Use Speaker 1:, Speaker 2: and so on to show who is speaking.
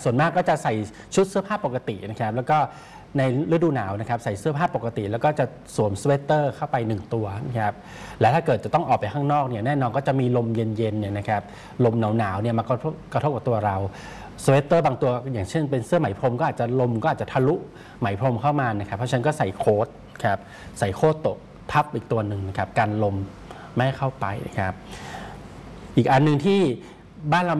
Speaker 1: ส่วนมากก็จะใส่ชุดเสื้อผ้าปกตินะครับแล้วก็ในฤดูหนาวนะครับใส่เสื้อผ้าปกติแล้วก็จะสวมสเวตเตอร์เข้าไป1ตัวนะครับและถ้าเกิดจะต้องออกไปข้างนอกเนี่ยแน่นอนก็จะมีลมเย็นๆเนี่ยนะครับลมหนาวๆเนี่ยมากระทบกับตัวเราสเวตเตอร์บางตัวอย่างเช่นเป็นเสื้อไหมพรมก็อาจจะลมก็อาจจะทะลุไหมพรมเข้ามานะครับเพราะฉะนั้นก็ใส่โค้ทครับใส่โค้ทตกทับอีกตัวหนึ่งนะครับกันลมไม่เข้าไปนะครับอีกอันหนึ่งที่บ้านเรา